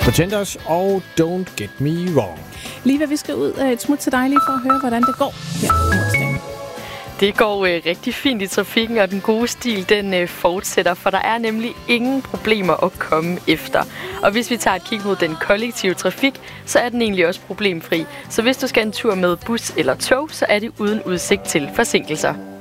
Pretenders og Don't Get Me Wrong. Lige hvad vi skal ud af et smut til dig, lige for at høre, hvordan det går her på onsdagen. Det går rigtig fint i trafikken, og den gode stil, den fortsætter, for der er nemlig ingen problemer at komme efter. Og hvis vi tager et kig mod den kollektive trafik, så er den egentlig også problemfri. Så hvis du skal en tur med bus eller tog, så er det uden udsigt til forsinkelser.